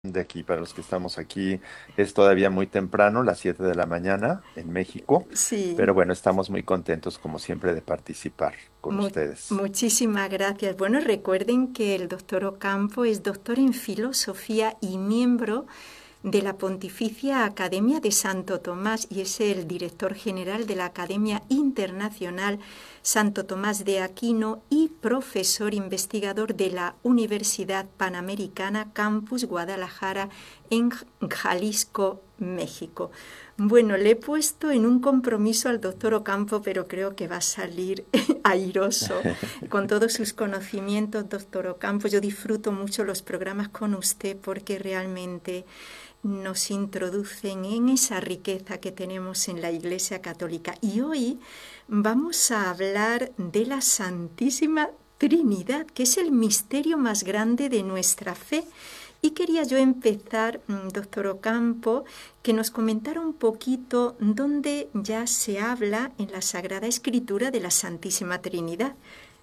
De aquí, para los que estamos aquí, es todavía muy temprano, las 7 de la mañana en México, Sí, pero bueno, estamos muy contentos como siempre de participar con mu- ustedes. muchísimas gracias. Bueno, recuerden que el doctor Ocampo es doctor en filosofía y miembro de la Pontificia Academia de Santo Tomás y es el director general de la Academia Internacional Santo Tomás de Aquino y profesor investigador de la Universidad Panamericana Campus Guadalajara en Jalisco, México. Bueno, le he puesto en un compromiso al doctor Ocampo, pero creo que va a salir airoso con todos sus conocimientos, doctor Ocampo. Yo disfruto mucho los programas con usted porque realmente nos introducen en esa riqueza que tenemos en la Iglesia Católica. Y hoy vamos a hablar de la Santísima Trinidad, que es el misterio más grande de nuestra fe. Y quería yo empezar, doctor Ocampo, que nos comentara un poquito dónde ya se habla en la Sagrada Escritura de la Santísima Trinidad.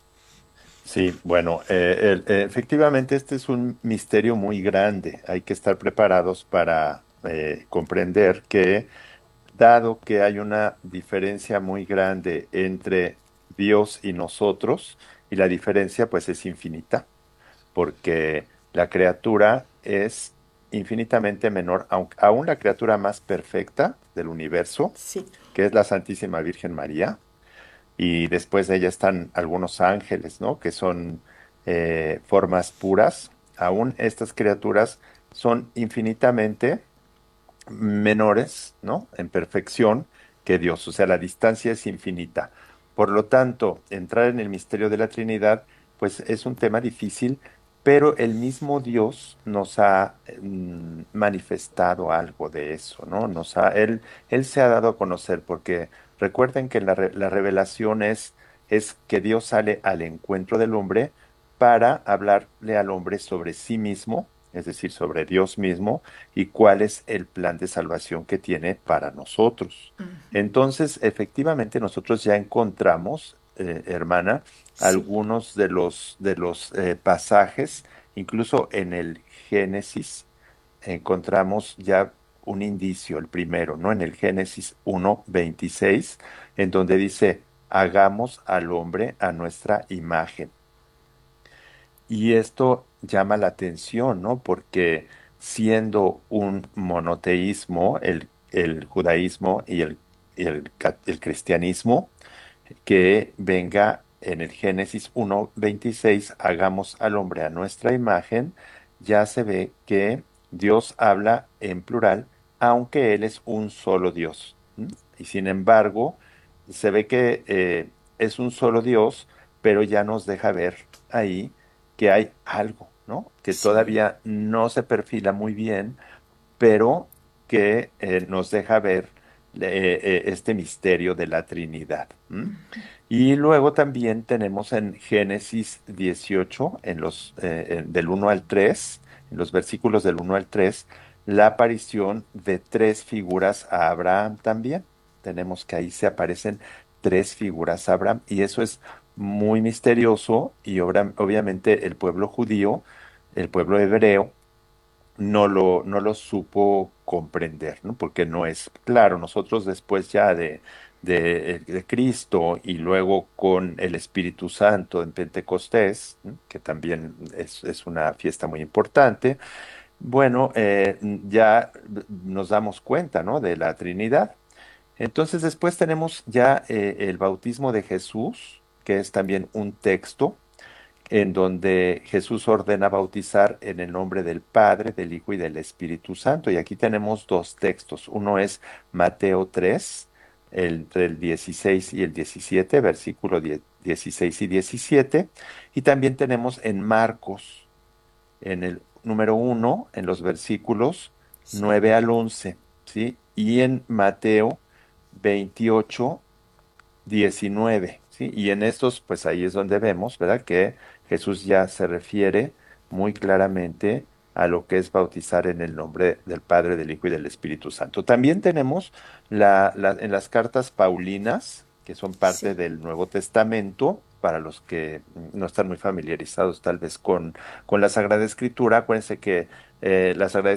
Sí, bueno, efectivamente este es un misterio muy grande. Hay que estar preparados para comprender que, dado que hay una diferencia muy grande entre Dios y nosotros, y la diferencia pues es infinita, porque la criatura es infinitamente menor, aún la criatura más perfecta del universo, Sí, que es la Santísima Virgen María, y después de ella están algunos ángeles, ¿no? Que son formas puras. Aún estas criaturas son infinitamente menores, ¿no? En perfección que Dios, o sea, la distancia es infinita. Por lo tanto, entrar en el misterio de la Trinidad, pues es un tema difícil, pero el mismo Dios nos ha manifestado algo de eso, ¿no? Él se ha dado a conocer, porque recuerden que la revelación es que Dios sale al encuentro del hombre para hablarle al hombre sobre sí mismo, es decir, sobre Dios mismo y cuál es el plan de salvación que tiene para nosotros. Entonces, efectivamente, nosotros ya encontramos, hermana, sí, algunos de los pasajes, incluso en el Génesis, encontramos ya un indicio, el primero, ¿no? En el Génesis 1:26, en donde dice, hagamos al hombre a nuestra imagen. Y esto llama la atención, ¿no? Porque siendo un monoteísmo, el judaísmo y el cristianismo, que venga en el Génesis 1:26, hagamos al hombre a nuestra imagen, ya se ve que Dios habla en plural, aunque Él es un solo Dios. ¿M? Y sin embargo, se ve que es un solo Dios, pero ya nos deja ver ahí que hay algo, ¿no? Que sí. todavía no se perfila muy bien, pero que nos deja ver este misterio de la Trinidad. ¿M? Y luego también tenemos en Génesis 18, del 1 al 3, en los versículos del 1 al 3, la aparición de tres figuras a Abraham también. Tenemos que ahí se aparecen tres figuras a Abraham y eso es muy misterioso y obviamente el pueblo judío, el pueblo hebreo, no lo supo comprender, ¿no? Porque no es claro. Nosotros después ya de Cristo y luego con el Espíritu Santo en Pentecostés, ¿no? Que también es una fiesta muy importante, bueno, ya nos damos cuenta, ¿no? De la Trinidad. Entonces después tenemos ya el bautismo de Jesús, que es también un texto en donde Jesús ordena bautizar en el nombre del Padre, del Hijo y del Espíritu Santo. Y aquí tenemos dos textos. Uno es Mateo 3, entre el 16 y el 17, versículo 16 y 17. Y también tenemos en Marcos, en el número uno, en los versículos Sí. 9 al 11, ¿sí? Y en Mateo 28:19, ¿sí? Y en estos, pues ahí es donde vemos, ¿verdad? Que Jesús ya se refiere muy claramente a lo que es bautizar en el nombre del Padre, del Hijo y del Espíritu Santo. También tenemos en las cartas Paulinas, que son parte Sí, del Nuevo Testamento, para los que no están muy familiarizados tal vez con la Sagrada Escritura. Acuérdense que la Sagrada